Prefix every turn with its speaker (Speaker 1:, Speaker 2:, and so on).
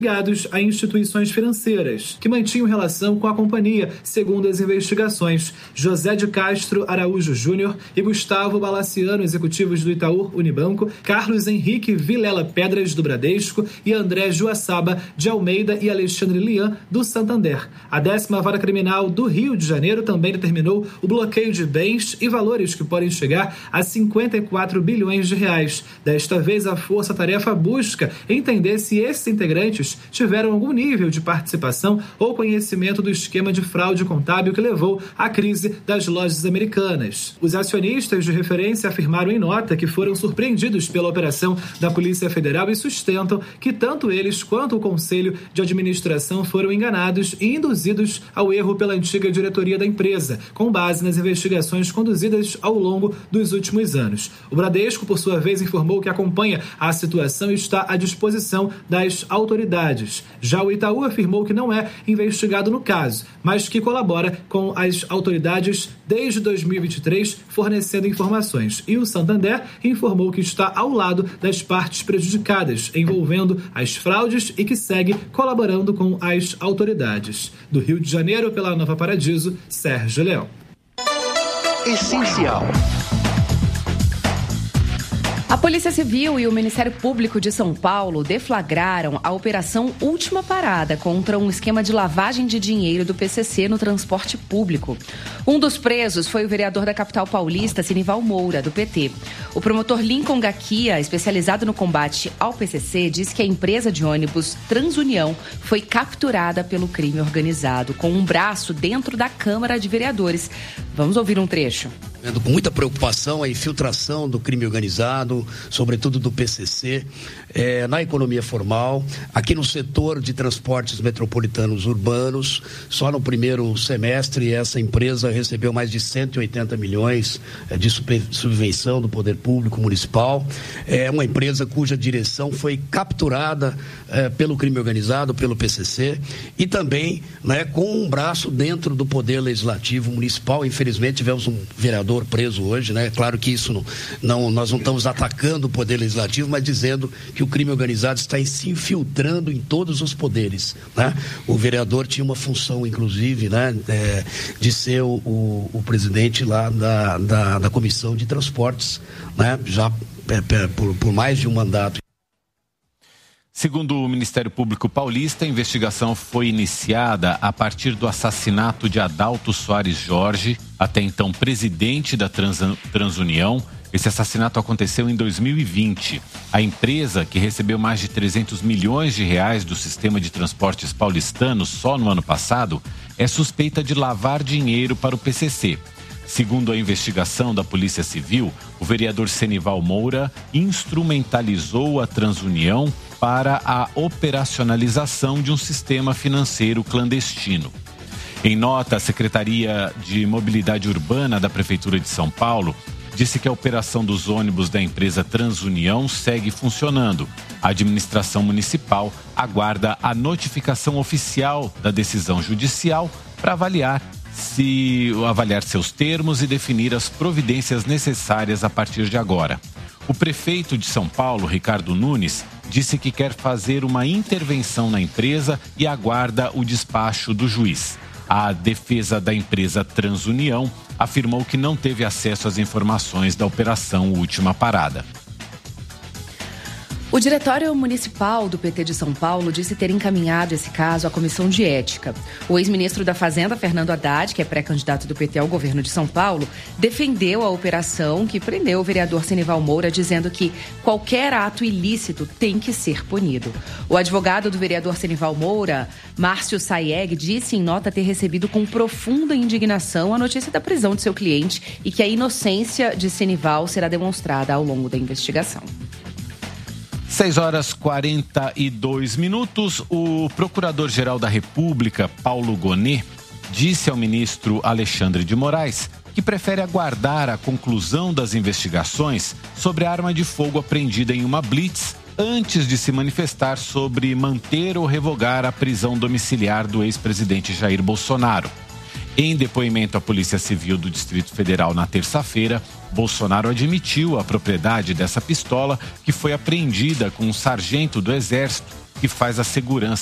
Speaker 1: ligados a instituições financeiras, que mantinham relação com a companhia, segundo as investigações. José de Castro Araújo Júnior e Gustavo Balaciano, executivos do Itaú Unibanco, Carlos Henrique Vilela Pedras, do Bradesco, e André Joaçaba de Almeida e Alexandre Lian, do Santander. A 10ª Vara Criminal do Rio de Janeiro também determinou o bloqueio de bens e valores que podem chegar a 54 bilhões de reais. Desta vez, a Força Tarefa busca entender se esses integrantes tiveram algum nível de participação ou conhecimento do esquema de fraude contábil que levou à crise das lojas americanas. Os acionistas de referência afirmaram em nota que foram surpreendidos pela operação da Polícia Federal e sustentam que tanto eles quanto o Conselho de Administração foram enganados e induzidos ao erro pela antiga diretoria da empresa, com base nas investigações conduzidas ao longo dos últimos anos. O Bradesco, por sua vez, informou que acompanha a situação e está à disposição das autoridades. Já o Itaú afirmou que não é investigado no caso, mas que colabora com as autoridades desde 2023, fornecendo informações. E o Santander informou que está ao lado das partes prejudicadas, envolvendo as fraudes, e que segue colaborando com as autoridades. Do Rio de Janeiro, pela Nova Paradiso, Sérgio Leão.
Speaker 2: Essencial.
Speaker 3: A Polícia Civil e o Ministério Público de São Paulo deflagraram a Operação Última Parada contra um esquema de lavagem de dinheiro do PCC no transporte público. Um dos presos foi o vereador da capital paulista, Senival Moura, do PT. O promotor Lincoln Gaquia, especializado no combate ao PCC, disse que a empresa de ônibus Transunião foi capturada pelo crime organizado, com um braço dentro da Câmara de Vereadores. Vamos ouvir um trecho.
Speaker 4: Vendo com muita preocupação a infiltração do crime organizado, sobretudo do PCC, na economia formal, aqui no setor de transportes metropolitanos urbanos. Só no primeiro semestre essa empresa recebeu mais de 180 milhões de subvenção do poder público municipal. É uma empresa cuja direção foi capturada pelo crime organizado, pelo PCC, e também, com um braço dentro do poder legislativo municipal. Infelizmente tivemos um vereador preso hoje, Claro que isso nós não estamos atacando o poder legislativo, mas dizendo que o crime organizado está se infiltrando em todos os poderes, O vereador tinha uma função, inclusive, de ser o presidente lá da Comissão de Transportes, já por mais de um mandato.
Speaker 5: Segundo o Ministério Público Paulista, a investigação foi iniciada a partir do assassinato de Adalto Soares Jorge, até então presidente da Transunião. Esse assassinato aconteceu em 2020. A empresa, que recebeu mais de 300 milhões de reais do sistema de transportes paulistano só no ano passado, é suspeita de lavar dinheiro para o PCC. Segundo a investigação da Polícia Civil, o vereador Senival Moura instrumentalizou a Transunião para a operacionalização de um sistema financeiro clandestino. Em nota, a Secretaria de Mobilidade Urbana da Prefeitura de São Paulo disse que a operação dos ônibus da empresa Transunião segue funcionando. A administração municipal aguarda a notificação oficial da decisão judicial para avaliar seus termos e definir as providências necessárias a partir de agora. O prefeito de São Paulo, Ricardo Nunes, disse que quer fazer uma intervenção na empresa e aguarda o despacho do juiz. A defesa da empresa Transunião afirmou que não teve acesso às informações da Operação Última Parada.
Speaker 3: O Diretório Municipal do PT de São Paulo disse ter encaminhado esse caso à Comissão de Ética. O ex-ministro da Fazenda, Fernando Haddad, que é pré-candidato do PT ao governo de São Paulo, defendeu a operação que prendeu o vereador Senival Moura, dizendo que qualquer ato ilícito tem que ser punido. O advogado do vereador Senival Moura, Márcio Sayeg, disse em nota ter recebido com profunda indignação a notícia da prisão de seu cliente e que a inocência de Senival será demonstrada ao longo da investigação.
Speaker 5: 6h42. O Procurador-Geral da República, Paulo Gonet, disse ao ministro Alexandre de Moraes que prefere aguardar a conclusão das investigações sobre a arma de fogo apreendida em uma blitz antes de se manifestar sobre manter ou revogar a prisão domiciliar do ex-presidente Jair Bolsonaro. Em depoimento à Polícia Civil do Distrito Federal na terça-feira, Bolsonaro admitiu a propriedade dessa pistola, que foi apreendida com um sargento do Exército que faz a segurança